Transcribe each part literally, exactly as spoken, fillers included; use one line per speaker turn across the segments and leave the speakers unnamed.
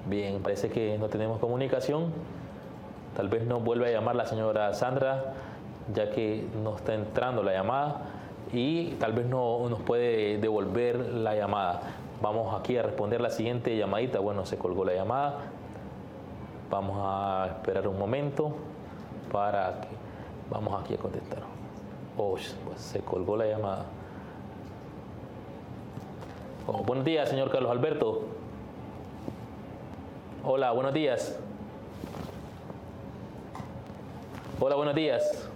Bien, parece que no tenemos comunicación. Tal vez nos vuelva a llamar la señora Sandra, ya que no está entrando la llamada y tal vez no nos puede devolver la llamada. Vamos aquí a responder la siguiente llamadita. Bueno, se colgó la llamada. Vamos a esperar un momento para que... Vamos aquí a contestar. Oh, pues se colgó la llamada. Oh, buenos días, señor Carlos Alberto. Hola, buenos días. Hola, buenos días.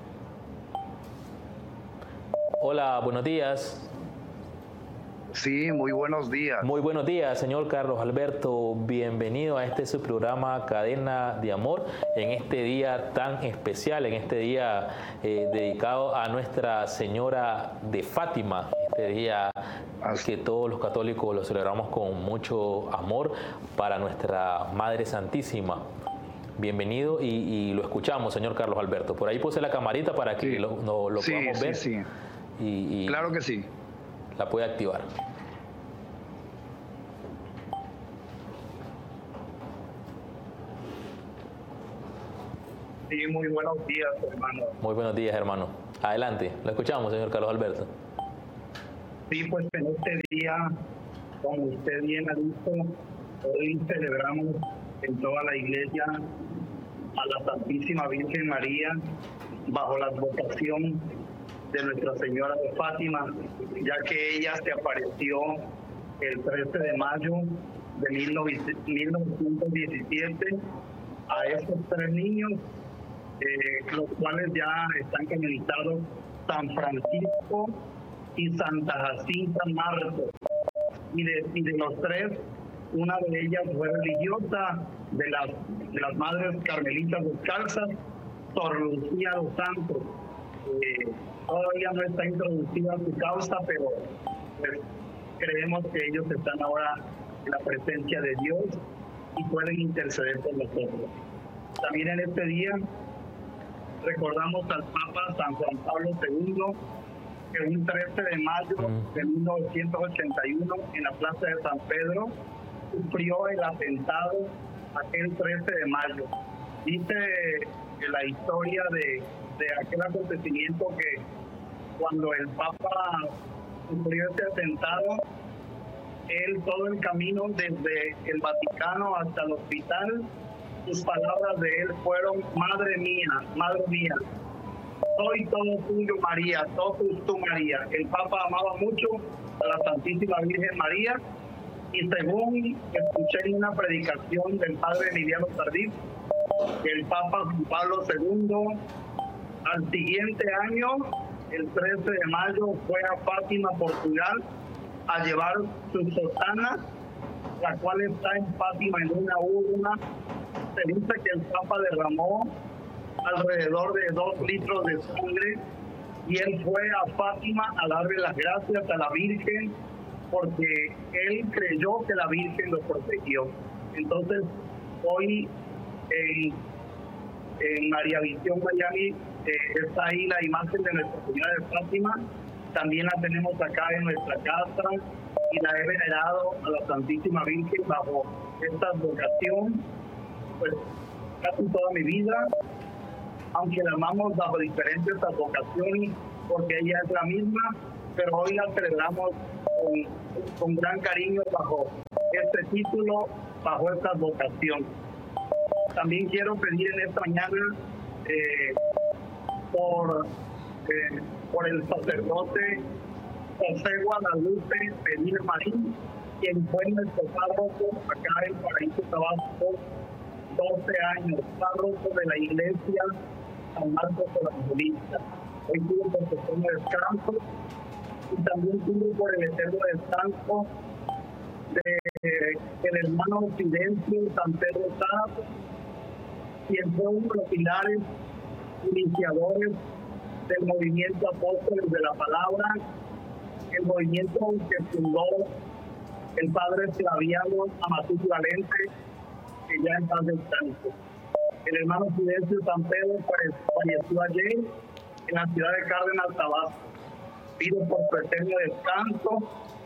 Hola, buenos días.
Sí, muy buenos días.
Muy buenos días, señor Carlos Alberto. Bienvenido a este su programa Cadena de Amor en este día tan especial, en este día eh, dedicado a Nuestra Señora de Fátima. Este día que todos los católicos lo celebramos con mucho amor para nuestra Madre Santísima. Bienvenido y, y lo escuchamos, señor Carlos Alberto. Por ahí puse la camarita para que sí. lo, no, lo
sí,
podamos
sí,
ver.
Sí,
y, y
claro que sí.
La puede activar.
Sí, muy buenos días, hermano.
Muy buenos días, hermano. Adelante, lo escuchamos, señor Carlos Alberto.
Sí, pues en este día, como usted bien ha dicho, hoy celebramos en toda la iglesia a la Santísima Virgen María bajo la advocación de Nuestra Señora de Fátima, ya que ella se apareció el trece de mayo de mil novecientos diecisiete a esos tres niños, eh, los cuales ya están canonizados, San Francisco y Santa Jacinta Marcos. Y de, y de los tres, una de ellas fue religiosa, de las, de las Madres Carmelitas Descalzas, Sor Lucía dos Santos. Eh, todavía no está introducida su causa, pero pues, creemos que ellos están ahora en la presencia de Dios y pueden interceder por nosotros. También en este día recordamos al Papa San Juan Pablo segundo, que un trece de mayo de mil novecientos ochenta y uno en la plaza de San Pedro sufrió el atentado aquel trece de mayo. Dice que la historia de, de aquel acontecimiento que cuando el Papa sufrió este atentado, él todo el camino desde el Vaticano hasta el hospital, sus palabras de él fueron: Madre mía, Madre mía, soy todo tuyo, María, todo tú, María. El Papa amaba mucho a la Santísima Virgen María, y según escuché en una predicación del padre Emiliano Tardif, que el Papa Juan Pablo segundo al siguiente año, el trece de mayo, fue a Fátima, Portugal, a llevar su sotana, la cual está en Fátima en una urna. Se dice que el Papa derramó alrededor de dos litros de sangre y él fue a Fátima a darle las gracias a la Virgen porque él creyó que la Virgen lo protegió. Entonces, hoy en, en María Visión Miami eh, está ahí la imagen de Nuestra Señora de Fátima. También la tenemos acá en nuestra casa y la he venerado a la Santísima Virgen bajo esta advocación pues casi toda mi vida, aunque la amamos bajo diferentes advocaciones porque ella es la misma, pero hoy la celebramos con, con gran cariño bajo este título, bajo esta advocación. También quiero pedir en esta mañana eh, por, eh, por el sacerdote José Guadalupe Medina Marín, quien fue nuestro párroco acá en Paraíso, Tabasco, doce años, párroco de la iglesia San Marcos Evangelista. Hoy tuvo por su eterno descanso y también tuvo por el eterno descanso de, del hermano Fidencio San Pedro Salas, quien fue uno de los pilares iniciadores del movimiento Apóstoles de la Palabra, el movimiento que fundó el padre Flaviano Amatuz Valente, que ya en paz descanse. El hermano Fidencio San Pedro falleció ayer en la ciudad de Cárdenas, Tabasco. Pido por su eterno descanso